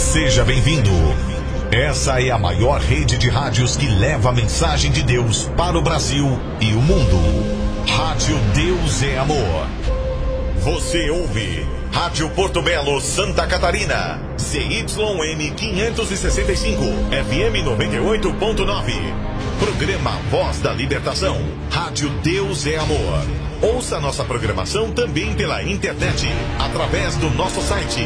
Seja bem-vindo. Essa é a maior rede de rádios que leva a mensagem de Deus para o Brasil e o mundo. Rádio Deus é Amor. Você ouve Rádio Porto Belo, Santa Catarina, CYN 565, FM 98.9. Programa Voz da Libertação. Rádio Deus é Amor. Ouça nossa programação também pela internet, através do nosso site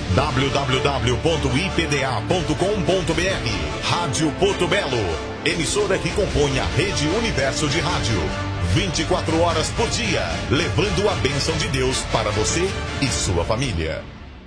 www.ipda.com.br. Rádio Porto Belo, emissora que compõe a Rede Universo de Rádio. 24 horas por dia, levando a bênção de Deus para você e sua família.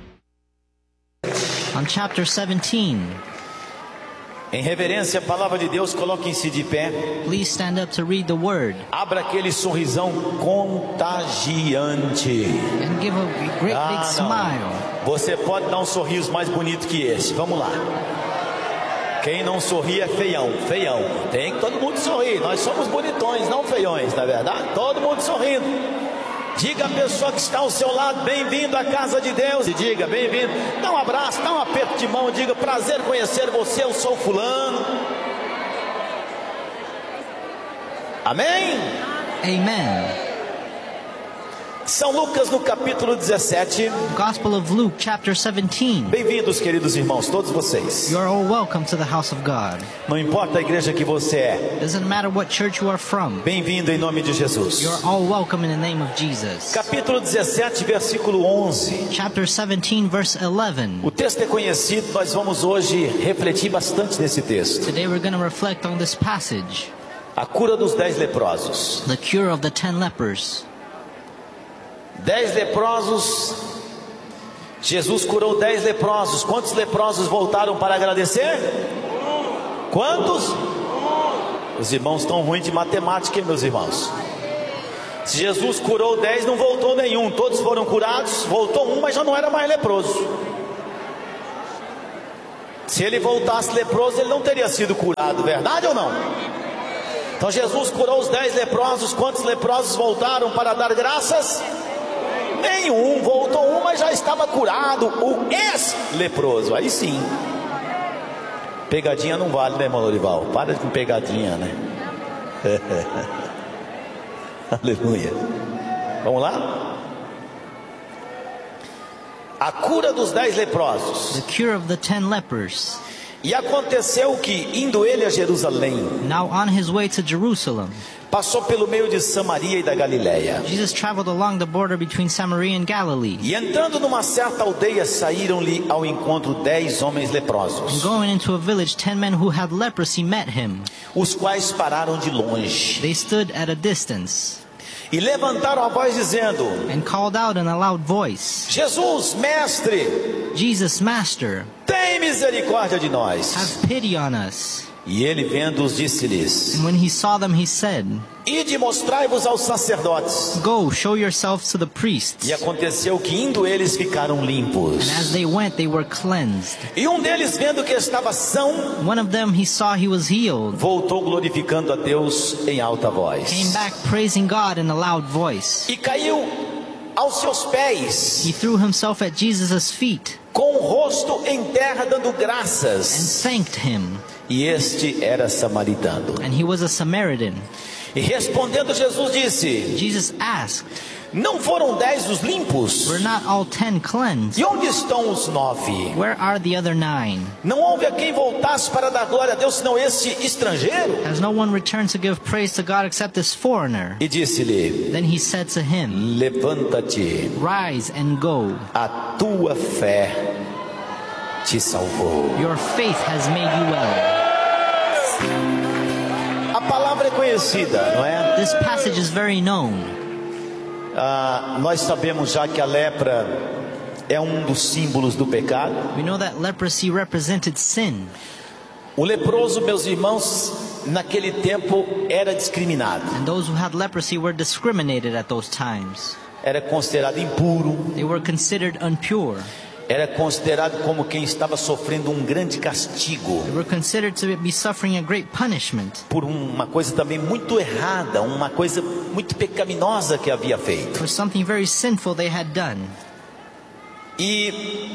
On chapter 17. Em reverência à palavra de Deus, coloquem-se de pé. Please stand up to read the word. Abra aquele sorrisão contagiante. And give a great big smile. Você pode dar um sorriso mais bonito que esse. Vamos lá. Quem não sorri é feião, feião. Tem que todo mundo sorrir. Nós somos bonitões, não feiões, na é verdade? Todo mundo sorrindo. Diga à pessoa que está ao seu lado, bem-vindo à casa de Deus. E diga, bem-vindo. Dá um abraço, dá um aperto de mão. Diga, prazer conhecer você, eu sou fulano. Amém? Amen. São Lucas no capítulo 17. Gospel of Luke chapter 17. Bem-vindos, queridos irmãos, todos vocês. You are all welcome to the house of God. Não importa a igreja que você é. Doesn't matter what church you are from. Bem-vindo em nome de Jesus. You are all welcome in the name of Jesus. Capítulo 17, versículo 11. Chapter 17, verse 11. O texto é conhecido, nós vamos hoje refletir bastante nesse texto. Today we're going to reflect on this passage. A cura dos 10 leprosos. The cure of the 10 lepers. 10 leprosos. Jesus curou 10 leprosos. Quantos leprosos voltaram para agradecer? Quantos? Os irmãos estão ruins de matemática, hein, meus irmãos? Se Jesus curou 10, não voltou nenhum. Todos foram curados. Voltou um, mas já não era mais leproso. Se ele voltasse leproso, ele não teria sido curado. Verdade ou não? Então Jesus curou os 10 leprosos. Quantos leprosos voltaram para dar graças? Nenhum. Voltou um, mas já estava curado. O ex-leproso. Aí sim. Pegadinha não vale, né, irmão Lorival? Para com pegadinha, né? Aleluia. Vamos lá? A cura dos 10 leprosos. The cure of the 10 lepers. E aconteceu que, indo ele a Jerusalém, Now on his way to Jerusalem, passou pelo meio de Samaria e da Galileia. Jesus traveled along the border between Samaria and Galilee. E entrando numa certa aldeia, saíram-lhe ao encontro 10 homens And leprosos, going into a village, 10 men who had leprosy met him. os quais pararam de longe They stood at a distance e levantaram a voz dizendo: and called out in a loud voice, Jesus, mestre, Jesus, Master, tem misericórdia de nós. have pity on us. E ele, vendo-os, disse-lhes: And when he saw them, he said, Ide, mostrai-vos aos sacerdotes. Go, show yourselves to the priests. E aconteceu que, indo eles, ficaram limpos. And as they went, they were cleansed. E um deles, vendo que estava são, One of them, he saw he was healed, voltou glorificando a Deus em alta voz. came back praising God in a loud voice. E caiu aos seus pés, He threw himself at Jesus' feet com o rosto em terra, dando and graças. thanked him. E este era samaritano. And he was a Samaritan. E respondendo, Jesus disse: Jesus asked, Não foram 10 os limpos? were not all 10 cleansed? E onde estão os 9? Where are the other 9? Não houve a quem voltasse para dar glória a Deus, senão este estrangeiro? Has no one returned to give praise to God except this foreigner? E disse-lhe: Then he said to him, Levanta-te, Rise and go. a tua fé te salvou. Your faith has made you well. A palavra é conhecida, não é? This passage is very known. Nós sabemos já que a lepra é um dos símbolos do pecado. We know that leprosy represented sin. O leproso, meus irmãos, naquele tempo era discriminado. And those who had leprosy were discriminated at those times. Era considerado impuro. They were considered impure. Era considerado como quem estava sofrendo um grande castigo They were considered to be suffering a great punishment por uma coisa também muito errada, uma coisa muito pecaminosa que havia feito. for something very sinful they had done. E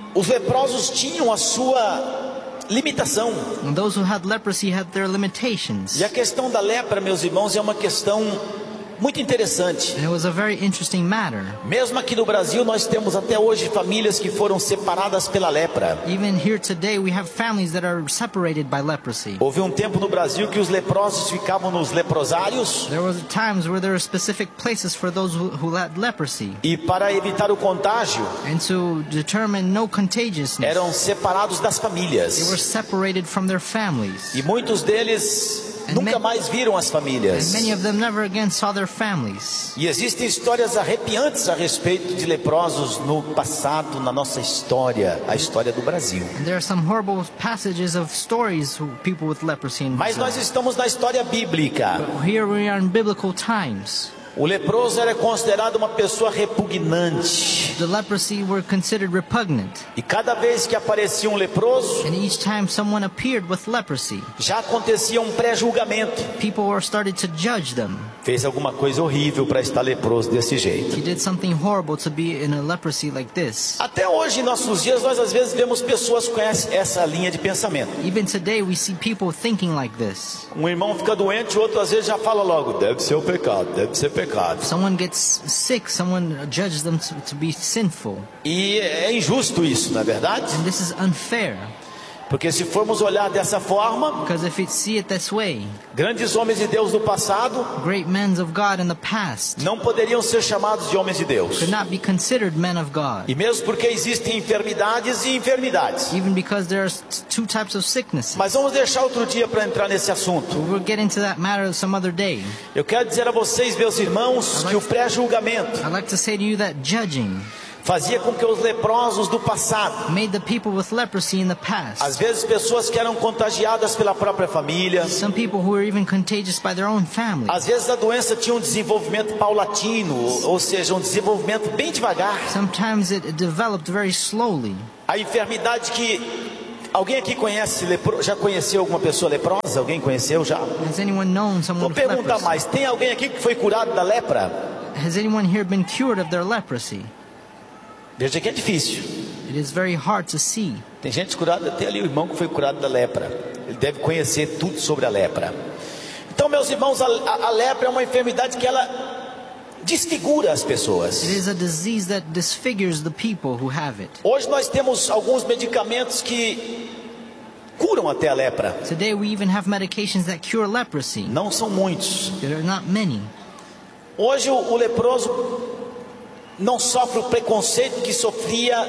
os leprosos tinham a sua limitação. And those who had leprosy had their limitations. E a questão da lepra, meus irmãos, é uma questão muito interessante. And it was a very interesting matter. Mesmo aqui no Brasil, nós temos até hoje famílias que foram separadas pela lepra. Even here today, we have families that are separated by leprosy. Houve um tempo no Brasil que os leprosos ficavam nos leprosários. There was times where there were specific places for those who had leprosy. E para evitar o contágio, And to determine no contagiousness, eram separados das they were famílias. separated from their families. E muitos deles nunca mais viram as And famílias. many of them never again saw their families. E existem histórias arrepiantes a respeito de leprosos no passado, na nossa história, a história do Brasil. And there are some horrible passages of stories of people with leprosy in Mas nós Brazil. estamos na história bíblica. But here we are in biblical times. O leproso era considerado uma pessoa repugnante. The leprosy were considered repugnant. E cada vez que aparecia um leproso, And each time someone appeared with leprosy, já acontecia um pré-julgamento. people were started to judge them. Fez alguma coisa horrível para estar leproso desse jeito. He did something horrible to be in a leprosy like this. Até hoje, em nossos dias, nós às vezes vemos pessoas com essa linha de pensamento. Even today we see people thinking like this. Um irmão fica doente, o outro às vezes já fala logo, deve ser o pecado, deve ser pecado. If someone gets sick, someone judges them to be sinful. E é injusto isso, não é verdade? And this is unfair. Porque se formos olhar dessa forma, Because if you see it this way, grandes homens de Deus do passado great men of God in the past não poderiam ser chamados de homens de Deus. could not be considered men of God. E mesmo porque existem enfermidades e enfermidades. Even because there are two types of sicknesses. Mas vamos deixar outro dia para entrar nesse assunto. We'll get into that matter some other day. Eu quero dizer a vocês, meus irmãos, que o pré-julgamento I'd like to say to you that judging fazia com que os leprosos do passado, made the people with leprosy in the past, às vezes pessoas que eram contagiadas pela própria família, some people who were even contagious by their own family. às vezes a doença tinha um desenvolvimento paulatino, ou seja, um desenvolvimento bem devagar. Sometimes it developed very slowly. A enfermidade que alguém aqui conhece, já conheceu alguma pessoa leprosa? Alguém conheceu já? Has anyone known someone Vou with perguntar leprosy? mais, tem alguém aqui que foi curado da lepra? Has anyone here been cured of their leprosy? Veja que é difícil. It is very hard to see. Tem gente curada, tem ali o irmão que foi curado da lepra. Ele deve conhecer tudo sobre a lepra. Então, meus irmãos, a lepra é uma enfermidade que ela desfigura as pessoas. It is a disease that disfigures the people who have it. Hoje nós temos alguns medicamentos que curam até a lepra. Today we even have medications that cure leprosy. Não são muitos. There are not many. Hoje o leproso não sofre o preconceito que sofria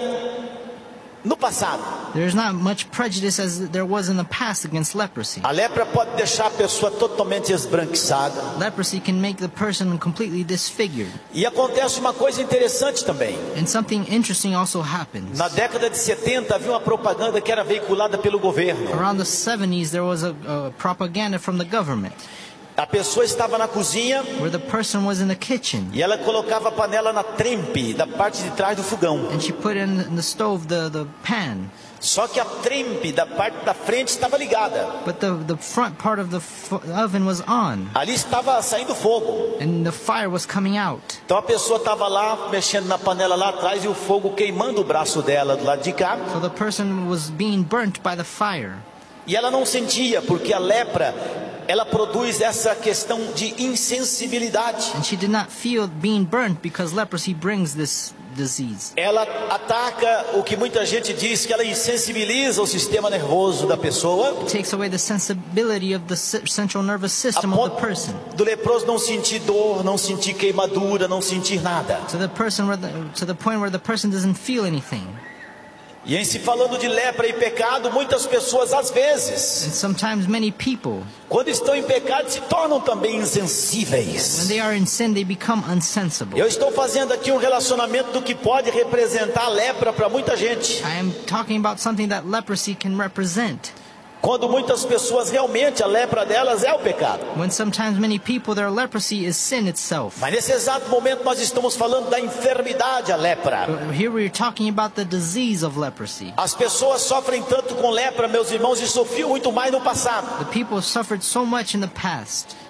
no passado. There is not much prejudice as there was in the past against leprosy. A lepra pode deixar a pessoa totalmente esbranquiçada. Leprosy can make the person completely disfigured. E acontece uma coisa interessante também. And something interesting also happens. Na década de 70 havia uma propaganda que era veiculada pelo governo. Around the 70s there was a propaganda from the government A pessoa estava na cozinha where the person was in the kitchen e ela colocava a panela na trempe da parte de trás do fogão. and she put in the stove the pan. Só que a trempe da parte da frente estava ligada. But the front part of the oven was on Ali estava saindo fogo. and the fire was coming out. Então a pessoa estava lá mexendo na panela lá atrás e o fogo queimando o braço dela do lado de cá. So the person was being burnt by the fire. E ela não sentia, porque a lepra, ela produz essa questão de insensibilidade. And she did not feel being burnt because leprosy brings this disease. Ela ataca o que muita gente diz que ela insensibiliza o sistema nervoso da pessoa, It takes away the sensibility of the central nervous a system of the ponto person. do leproso não sentir dor, não sentir queimadura, não sentir nada. To the point where the person doesn't feel anything. E em se falando de lepra e pecado, muitas pessoas às vezes, And sometimes many people, quando estão em pecado, se tornam também when insensíveis. they are in sin, they become unsensible. Eu estou fazendo aqui um relacionamento do que pode representar a lepra para muita gente. I am talking about something that leprosy can represent. Quando muitas pessoas realmente a lepra delas é o pecado. When sometimes many people, their leprosy is sin itself. Mas nesse exato momento nós estamos falando da enfermidade, a lepra. But here we are talking about the disease of leprosy. As pessoas sofrem tanto com lepra, meus irmãos, e sofriam muito mais no passado, The people suffered so much in the past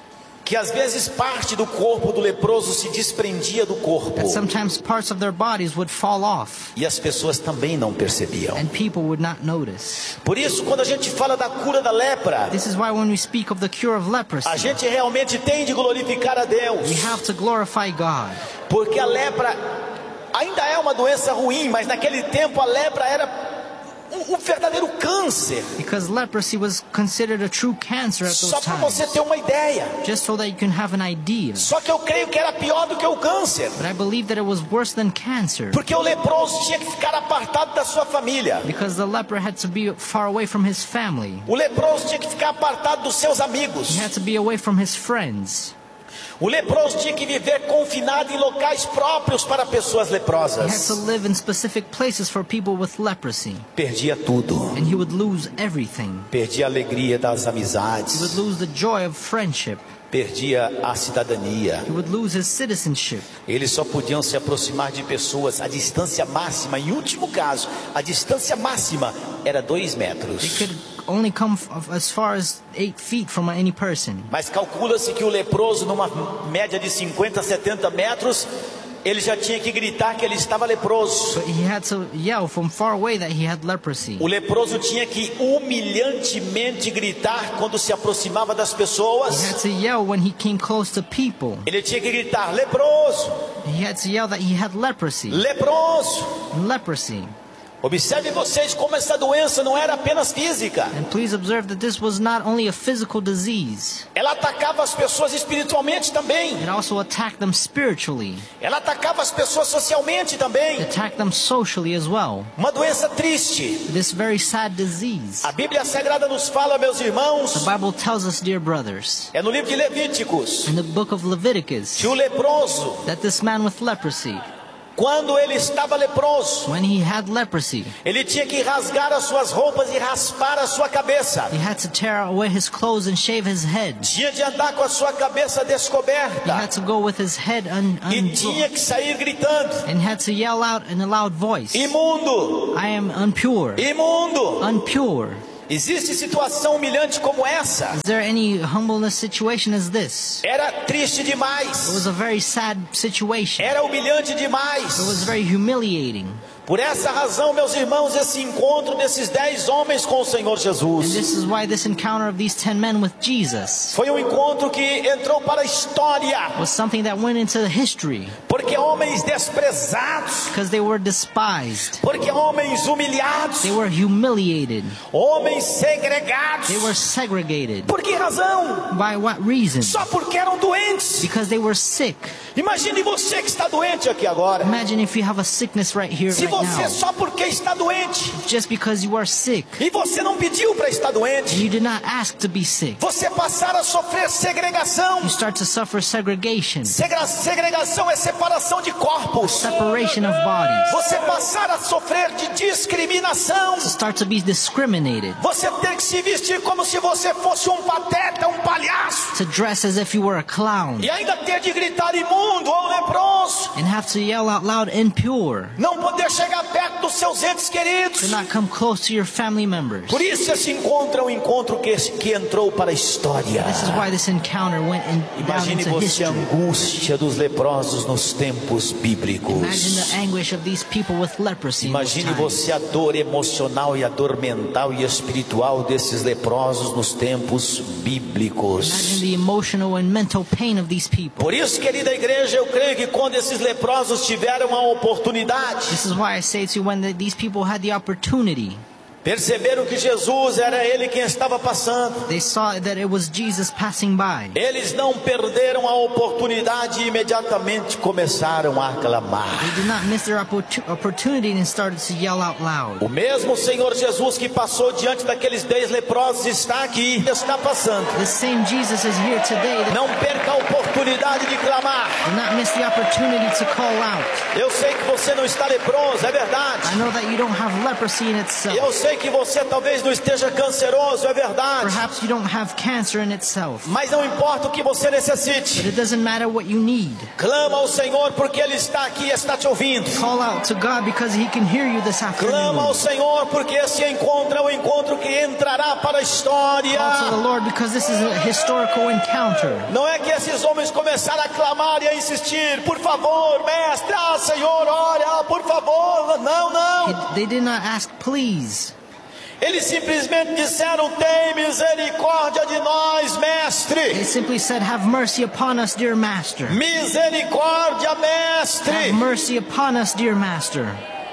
que às vezes parte do corpo do leproso se desprendia do corpo. That sometimes parts of their bodies would fall off, E as pessoas também não percebiam. and people would not notice. Por isso, quando a gente fala da cura da lepra, This is why when we speak of the cure of a leprosy, gente realmente tem de glorificar a Deus. we have to glorify God. Porque a lepra ainda é uma doença ruim, mas naquele tempo a lepra era um verdadeiro câncer. Because leprosy was considered a true cancer at Só those para você times. ter uma ideia. Just so that you can have an idea. Só que eu creio que era pior do que o câncer. But I believe that it was worse than cancer. Porque o leproso tinha que ficar apartado da sua família. Because the leper had to be far away from his family. O leproso tinha que ficar apartado dos seus amigos. He had to be away from his friends. O leproso tinha que viver confinado em locais próprios para pessoas He had to leprosas. live in specific places for people with leprosy. Perdia tudo. And he would lose everything. Perdia a alegria das He would amizades. lose the joy of friendship. Perdia a cidadania. He would lose his citizenship. Eles só podiam se aproximar de pessoas. A distância máxima, em último caso, a distância máxima era 2 They metros. could only come as far as 8 feet from any person. Mas calcula-se que o leproso, numa média de 50, 70 metros, ele já tinha que gritar que ele estava leproso. But he had to yell from far away that he had leprosy. O leproso tinha que humilhantemente gritar quando se aproximava das He pessoas. had to yell when he came close to people. Ele tinha que gritar: leproso, He had to yell that he had leprosy. leproso. Leprosy. Observe vocês como essa doença não era apenas física. And please observe that this was not only a physical disease. Ela atacava as pessoas espiritualmente também. It also attacked them spiritually. Ela atacava as pessoas socialmente também. It attacked them socially as well. Uma doença triste. This very sad disease. A Bíblia Sagrada nos fala, meus irmãos, The Bible tells us, dear brothers, é no livro de Levíticos, in the book of Leviticus, que o leproso, that this man with leprosy, quando ele estava leproso, when he had leprosy, ele tinha que rasgar as suas roupas e raspar a sua cabeça. he had to tear away his clothes and shave his head. Tinha de andar com a sua cabeça He descoberta. had to go with his head E tinha que sair gritando: and had to yell out in a loud voice, imundo, I am impure, imundo. unpure. Existe situação humilhante como essa? Is there any humbleness situation as this? Era triste It demais. was a very sad situation. Era humilhante It was demais. very humiliating. Por essa razão, meus irmãos, esse encontro desses 10 homens com o Senhor And Jesus this is why this encounter of these 10 men with Jesus foi um encontro que entrou para a história. was something that went into history Porque homens desprezados, because they were despised. porque homens humilhados, They were humiliated. homens segregados. They were segregated. Por que razão? By what reason? Só porque eram doentes. Because they were sick. Imagine você que está doente aqui agora. Imagine if you have a sickness right here, Se right você now. só porque está doente Just because you are sick. e você não pediu para estar And doente, you did not ask to be sick. você passar a sofrer segregação. You start to suffer segregation. Segregação é separação de corpos. Separation of bodies. Você passar a sofrer de discriminação. To start to be discriminated. Você ter que se vestir como se você fosse um pateta, um palhaço. To dress as if you were a clown. E ainda ter de gritar imundo ou leproso. And have to yell out loud, impure. Não poder chegar perto dos seus entes To queridos. not come close to your family members. Por isso esse encontro é um encontro que entrou para a história. This is why this encounter went down Imagine into você a history. angústia dos leprosos nos tempos bíblicos. Imagine the anguish of these people with leprosy. in those Imagine times. você a dor emocional e a dor mental e espiritual desses leprosos nos tempos bíblicos. Imagine the emotional and mental pain of these people. Por isso, querida igreja, eu creio que quando esses leprosos tiveram a oportunidade, This is why I say to you, when these people had the opportunity, perceberam que Jesus era ele quem estava passando. they saw that it was Jesus passing by. Eles não perderam a oportunidade e imediatamente começaram a aclamar. They did not miss their opportunity and started to yell out loud. O mesmo Senhor Jesus que passou diante daqueles 10 leprosos está aqui, está passando. The same Jesus is here today. Não perca a oportunidade de clamar. Do not miss the opportunity to call out. Eu sei que você não está leproso, é verdade. I know that you don't have leprosy in itself. Eu sei sei que você talvez não esteja canceroso, é verdade. Perhaps you don't have cancer in itself. Mas não importa o que você But necessite. it doesn't matter what you need. Clama ao Senhor porque Ele está aqui e está te ouvindo. Call out to God because He can hear you this Clama ao afternoon. Senhor porque esse encontro é o encontro que entrará para a história. Call to the Lord because this is a historical encounter. Não é que esses homens começaram a clamar e a insistir, por favor, mestre, Senhor, olha, por favor, não. They did not ask, please. Eles simplesmente disseram, tem misericórdia de nós, mestre. They simply said, have mercy upon us, dear Master. Misericórdia, Have mestre. mercy upon us, dear Master.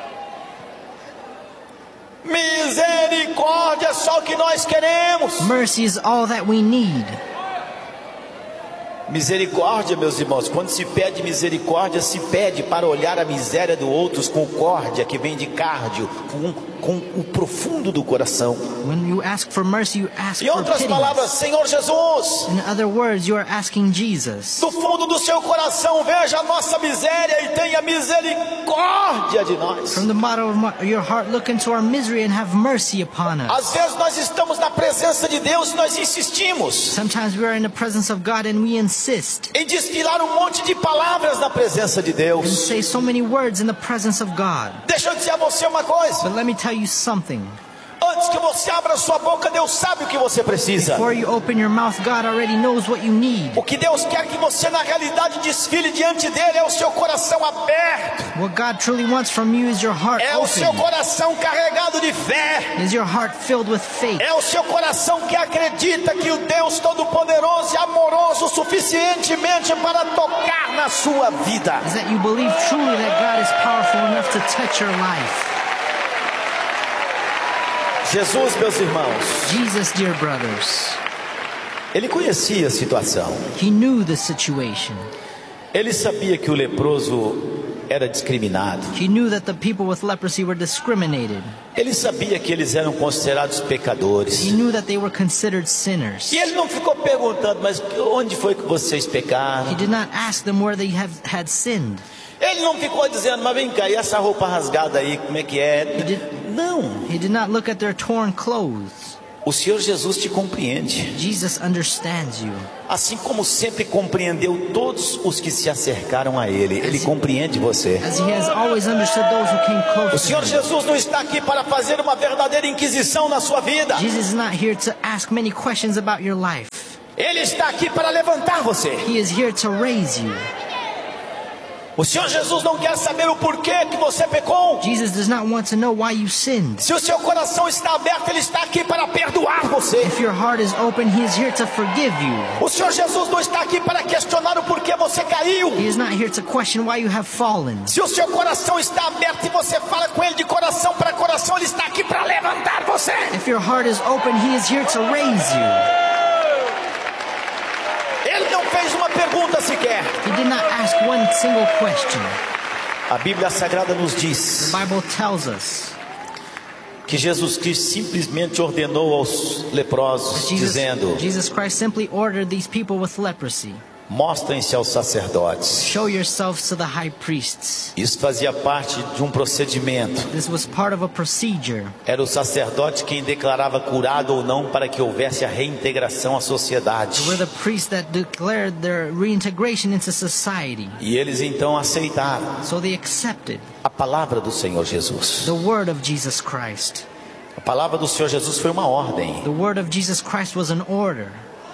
Misericórdia é só o que nós queremos. Mercy is all that we need. Misericórdia, meus irmãos, quando se pede misericórdia, se pede para olhar a miséria do outro com córdia, que vem de cardio, com o profundo do coração. When you ask for mercy, you ask Em for outras palavras, pity. Senhor Jesus, In other words, you are asking Jesus. do fundo do seu coração, veja a nossa miséria e tenha misericórdia de nós. From the bottom of your heart, look into our misery and have mercy upon us. Às vezes nós estamos na presença de Deus e nós insistimos Sometimes we are in the presence of God and we insist em desfilar monte de palavras na presença de and Deus. say so many words in the presence of God. Deixa eu dizer a você uma coisa. But let me tell you something. Antes que você abra sua boca, Deus sabe o que você precisa. Before you open your mouth, God already knows what you need. O que Deus quer que você na realidade desfile diante dele é o seu coração aberto. What God truly wants from you is your heart É o seu open. coração carregado de fé. Is your heart filled with faith. É o seu coração que acredita que o Deus Todo-Poderoso e amoroso suficientemente para tocar na sua vida. Is that you believe truly that God is powerful enough to touch your life. Jesus, meus irmãos, Jesus, dear brothers, ele conhecia a situação. He knew the situation. Ele sabia que o leproso era discriminado. He knew that the people with leprosy were discriminated. Ele sabia que eles eram considerados pecadores. He knew that they were considered sinners. E ele não ficou perguntando, mas onde foi que vocês pecaram? He did not ask them where they had sinned. Ele não ficou dizendo, mas vem cá, e essa roupa rasgada aí, como é que é? Não. He did not look at their torn clothes. O Senhor Jesus te compreende. Jesus understands you. Assim como sempre compreendeu todos os que se acercaram a Ele. Ele compreende você. As He has always understood those who came O close to Senhor Him. Jesus não está aqui para fazer uma verdadeira inquisição na sua vida. Jesus is not here to ask many questions about your life. Ele está aqui para levantar você. He is here to raise you. O Senhor Jesus não quer saber o porquê que você pecou. Jesus does not want to know why you sinned. Se o seu coração está aberto, Ele está aqui para perdoar você. If your heart is open, He is here to forgive you. O Senhor Jesus não está aqui para questionar o porquê você caiu. He is not here to question why you have fallen. Se o seu coração está aberto e você fala com Ele de coração para coração, Ele está aqui para levantar você. If your heart is open, He is here to raise you. Ele não fez uma pergunta sequer. He did not ask one single question. A Bíblia Sagrada nos diz The Bible tells us que Jesus Cristo simplesmente ordenou aos leprosos, dizendo: Jesus Christ simply ordered these people with leprosy, mostrem-se aos sacerdotes. show yourselves to the high priests. Isso fazia parte de um procedimento. This was part of a procedure. Era o sacerdote quem declarava curado ou não para que houvesse a reintegração à sociedade. Were the priests that declared their reintegration into society. E eles então aceitaram So they accepted a palavra do Senhor Jesus. the word of Jesus Christ. A palavra do Senhor Jesus foi uma ordem. The word of Jesus Christ was an order.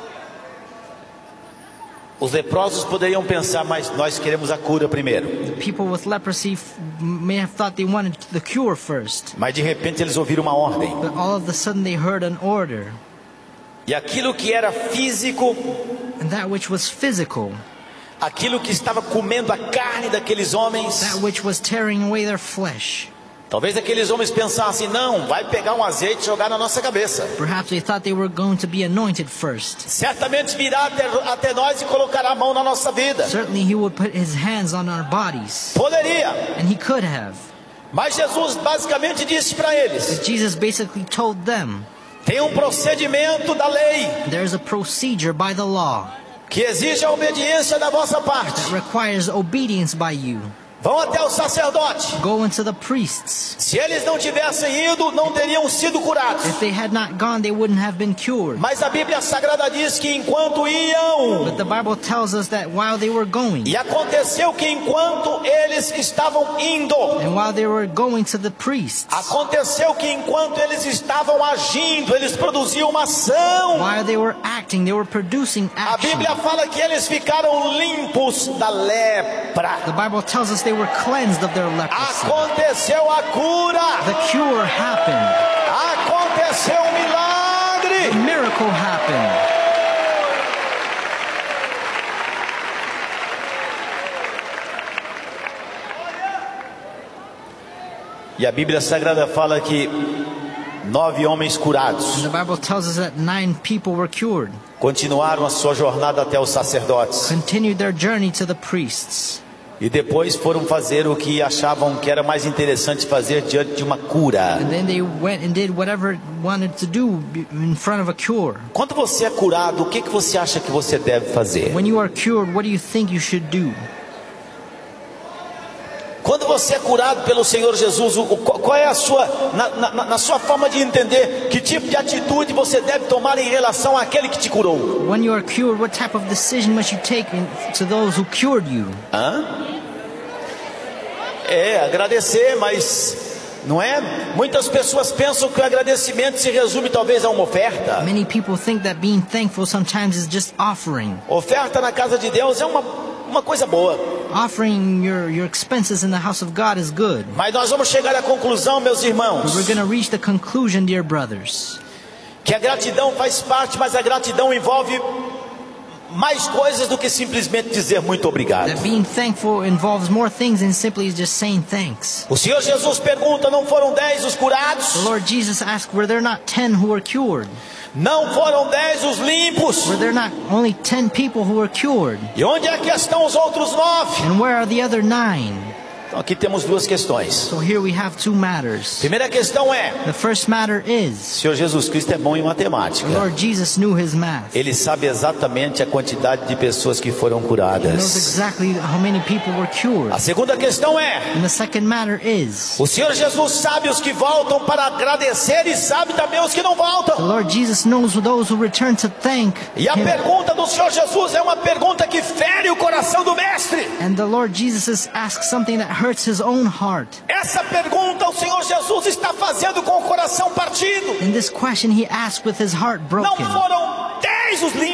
Os leprosos poderiam pensar, mas nós queremos a cura primeiro. The people with leprosy may have thought they wanted the cure first. Mas de repente eles ouviram uma ordem. But all of a sudden they heard an order. E aquilo que era físico, And that which was physical, aquilo que estava comendo a carne daqueles homens, that which was tearing away their flesh. talvez aqueles homens pensassem, não, vai pegar um azeite e jogar na nossa cabeça. Perhaps they thought they were going to be anointed first. Certamente virá até nós e colocará a mão na nossa vida. Certainly He would put His hands on our bodies. Poderia. And He could have. Mas Jesus basicamente disse para eles, But Jesus basically told them, tem um procedimento da lei there's a procedure by the law que exige a obediência da vossa parte. that requires obedience by you. Vão até o sacerdote. Go into the priests. Se eles não tivessem ido, não teriam sido curados. If they had not gone, they wouldn't have been cured. Mas a Bíblia Sagrada diz que enquanto iam, But the Bible tells us that while they were going, e aconteceu que enquanto eles estavam indo, and while they were going to the priests, aconteceu que enquanto eles estavam agindo, eles produziam uma ação. while they were acting, they were producing A action. Bíblia fala que eles ficaram limpos da lepra. The Bible tells us they were cleansed of their leprosy. Aconteceu a cura. The cure happened. Aconteceu um milagre. The miracle happened. E a Bíblia Sagrada fala que 9 homens curados And the Bible tells us that 9 people were cured, continuaram a sua jornada até os sacerdotes. continued their journey to the priests, E depois foram fazer o que achavam que era mais interessante fazer diante de uma cura. and then they went and did whatever wanted to do in front of a cure. Quando você é curado, o que você acha que você deve fazer? When you are cured, what do you think you should do? Quando você é curado pelo Senhor Jesus, qual é a sua, na sua forma de entender, que tipo de atitude você deve tomar em relação àquele que te curou? When you are cured, what type of decision must you take to those who cured you? Agradecer, mas não é? Muitas pessoas pensam que o agradecimento se resume talvez a uma oferta. Many people think that being thankful sometimes is just offering. Oferta na casa de Deus é uma coisa boa. Offering your expenses in the house of God is good. Mas nós vamos chegar à conclusão, meus But irmãos, we're going to reach the conclusion, dear brothers, que a gratidão faz parte, mas a gratidão envolve mais coisas do que simplesmente dizer muito obrigado. that being thankful involves more things than simply just saying thanks. O Senhor Jesus pergunta, não foram 10 os curados? The Lord Jesus asked, were there not 10 who were cured? Não foram 10 os limpos? Were there not only 10 people who were cured? E onde é que estão os outros 9? And where are the other 9? Então aqui temos duas questões. So here we have 2 matters. Primeira questão é, The first matter o is, Senhor Jesus Cristo é bom em matemática. the Lord Jesus knew his math. Ele sabe exatamente a quantidade de pessoas que foram He knows curadas. exactly how many people were cured. A segunda questão é, And the second matter is, o Senhor Jesus sabe os que voltam para agradecer e sabe também os que não the voltam. Lord Jesus knows those who return to thank E a him. pergunta do Senhor Jesus é uma pergunta que fere o coração do mestre. And the Lord Jesus asks something that hurts his own heart. Essa pergunta o Senhor Jesus está fazendo com o coração partido. And this question he asked with his heart Não broken. foram 10 os limpos.